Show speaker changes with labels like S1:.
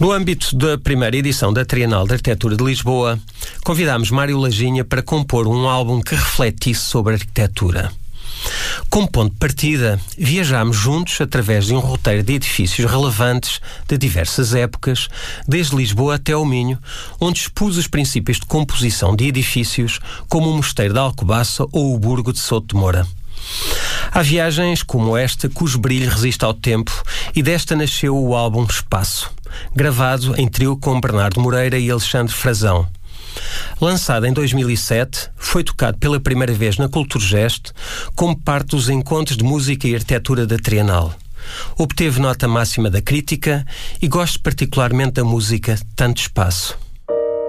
S1: No âmbito da primeira edição da Trienal de Arquitetura de Lisboa, convidámos Mário Laginha para compor um álbum que refletisse sobre a arquitetura. Como ponto de partida, viajámos juntos através de um roteiro de edifícios relevantes de diversas épocas, desde Lisboa até ao Minho, onde expus os princípios de composição de edifícios, como o Mosteiro da Alcobaça ou o Burgo de Souto de Moura. Há viagens como esta cujo brilho resiste ao tempo, e desta nasceu o álbum Espaço, gravado em trio com Bernardo Moreira e Alexandre Frazão. Lançado em 2007, foi tocado pela primeira vez na Culturgest como parte dos encontros de música e arquitetura da Trienal. Obteve nota máxima da crítica e gosto particularmente da música Tanto Espaço.